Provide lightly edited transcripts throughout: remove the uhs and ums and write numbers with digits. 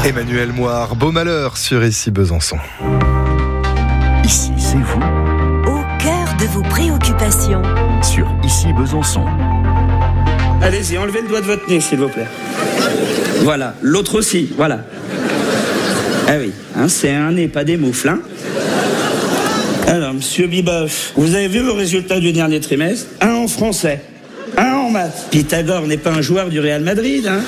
Emmanuel Moire, beau malheur sur Ici Besançon. Ici, c'est vous. Au cœur de vos préoccupations. Sur Ici Besançon. Allez-y, enlevez le doigt de votre nez, s'il vous plaît. Voilà, l'autre aussi, voilà. Ah oui, c'est un nez, pas des moufles, hein. Alors, monsieur Biboff, vous avez vu vos résultats du dernier trimestre? 1 en français, 1 en maths. Pythagore n'est pas un joueur du Real Madrid, hein.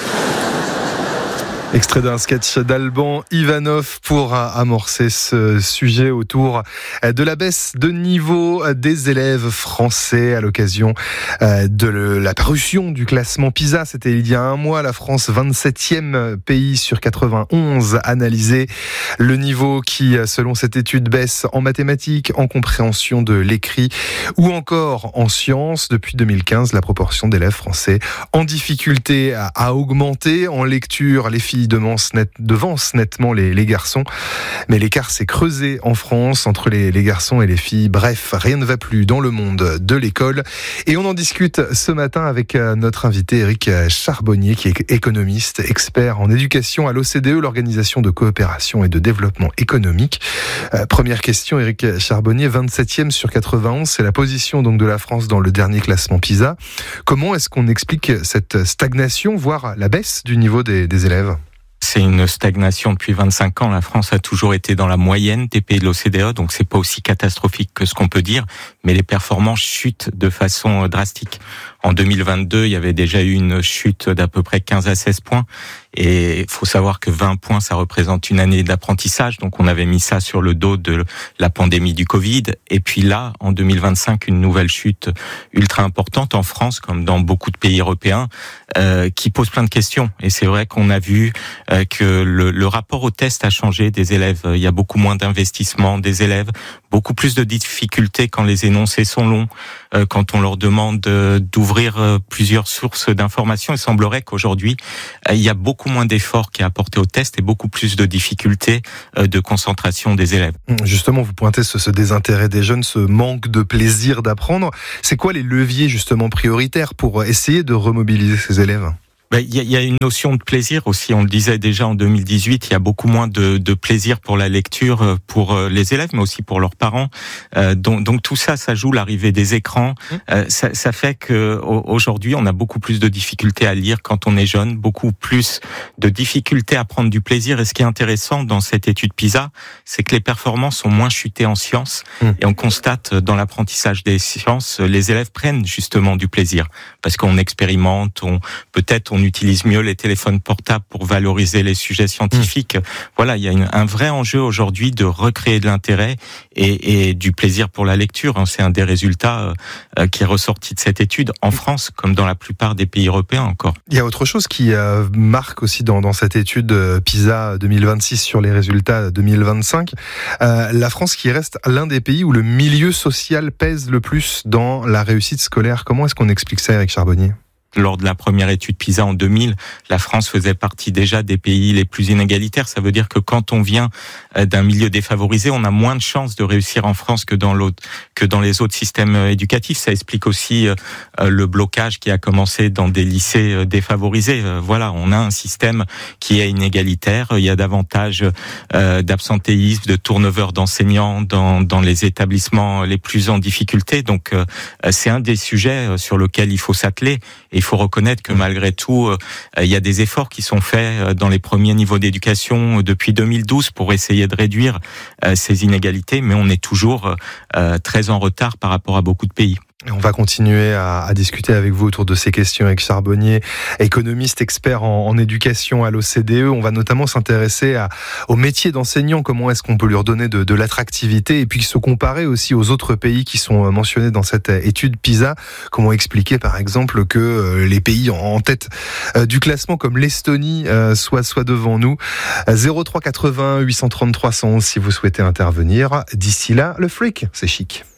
Extrait d'un sketch d'Alban Ivanov pour amorcer ce sujet autour de la baisse de niveau des élèves français à l'occasion de la parution du classement PISA. C'était il y a un mois, la France 27e pays sur 91 analysé. Le niveau qui, selon cette étude, baisse en mathématiques, en compréhension de l'écrit ou encore en sciences. Depuis 2015, la proportion d'élèves français en difficulté a augmenté. En lecture, les filles devancent nettement les garçons, mais l'écart s'est creusé en France entre les garçons et les filles. Bref, rien ne va plus dans le monde de l'école et on en discute ce matin avec notre invité Éric Charbonnier, qui est économiste, expert en éducation à l'OCDE, l'Organisation de coopération et de développement économique. Première question, Éric Charbonnier, 27e sur 91, c'est la position donc de la France dans le dernier classement PISA. Comment est-ce qu'on explique cette stagnation, voire la baisse du niveau des élèves ? C'est une stagnation depuis 25 ans. La France a toujours été dans la moyenne des pays de l'OCDE, donc c'est pas aussi catastrophique que ce qu'on peut dire, mais les performances chutent de façon drastique. En 2022, il y avait déjà eu une chute d'à peu près 15 à 16 points. Et il faut savoir que 20 points, ça représente une année d'apprentissage. Donc on avait mis ça sur le dos de la pandémie du Covid. Et puis là, en 2025, une nouvelle chute ultra importante en France, comme dans beaucoup de pays européens, qui pose plein de questions. Et c'est vrai qu'on a vu que le rapport au test a changé des élèves. Il y a beaucoup moins d'investissement des élèves, beaucoup plus de difficultés quand les énoncés sont longs, quand on leur demande d'ouvrir plusieurs sources d'informations. Il semblerait qu'aujourd'hui, il y a beaucoup moins d'efforts qui est apporté au test et beaucoup plus de difficultés de concentration des élèves. Justement, vous pointez ce désintérêt des jeunes, ce manque de plaisir d'apprendre. C'est quoi les leviers justement prioritaires pour essayer de remobiliser ces élèves ? Il y a une notion de plaisir aussi, on le disait déjà en 2018, il y a beaucoup moins de plaisir pour la lecture pour les élèves, mais aussi pour leurs parents. Donc tout ça joue, l'arrivée des écrans. Ça fait que aujourd'hui, on a beaucoup plus de difficultés à lire quand on est jeune, beaucoup plus de difficultés à prendre du plaisir. Et ce qui est intéressant dans cette étude PISA, c'est que les performances sont moins chutées en sciences. Et on constate dans l'apprentissage des sciences, les élèves prennent justement du plaisir parce qu'on expérimente, on utilise mieux les téléphones portables pour valoriser les sujets scientifiques. Voilà, il y a un vrai enjeu aujourd'hui de recréer de l'intérêt et du plaisir pour la lecture. C'est un des résultats qui est ressorti de cette étude en France, comme dans la plupart des pays européens encore. Il y a autre chose qui marque aussi dans cette étude PISA 2026 sur les résultats 2025. La France qui reste l'un des pays où le milieu social pèse le plus dans la réussite scolaire. Comment est-ce qu'on explique ça, Éric Charbonnier ? Lors de la première étude PISA en 2000, la France faisait partie déjà des pays les plus inégalitaires. Ça veut dire que quand on vient d'un milieu défavorisé, on a moins de chances de réussir en France que dans les autres systèmes éducatifs. Ça explique aussi le blocage qui a commencé dans des lycées défavorisés. Voilà, on a un système qui est inégalitaire. Il y a davantage d'absentéisme, de turnover d'enseignants dans les établissements les plus en difficulté. Donc c'est un des sujets sur lequel il faut s'atteler. Et il faut reconnaître que malgré tout, il y a des efforts qui sont faits dans les premiers niveaux d'éducation depuis 2012 pour essayer de réduire ces inégalités, mais on est toujours très en retard par rapport à beaucoup de pays. On va continuer à discuter avec vous autour de ces questions avec Charbonnier, économiste, expert en éducation à l'OCDE. On va notamment s'intéresser au métier d'enseignant, comment est-ce qu'on peut lui redonner de l'attractivité et puis se comparer aussi aux autres pays qui sont mentionnés dans cette étude PISA. Comment expliquer par exemple que les pays en tête du classement comme l'Estonie soient devant nous. 03 80 833 111 si vous souhaitez intervenir. D'ici là, le freak, c'est chic.